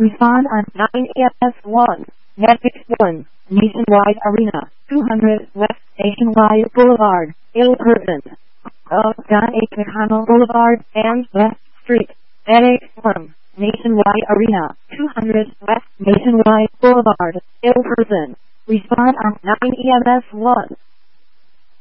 Respond on 9EMS1. Netflix 1. Nationwide Arena. 200 West Nationwide Boulevard. Ill Person. John H. McConnell Boulevard and West Street. NX 1. Nationwide Arena. 200 West Nationwide Boulevard. Ill Person. Respond on 9EMS1.